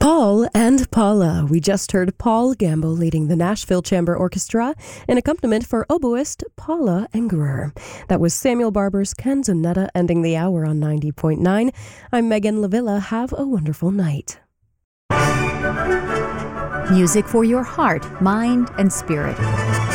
Paul and Paula. We just heard Paul Gamble leading the Nashville Chamber Orchestra in accompaniment for oboist Paula Engerer. That was Samuel Barber's Canzonetta ending the hour on 90.9. I'm Megan Lavilla. Have a wonderful night. Music for your heart, mind, and spirit.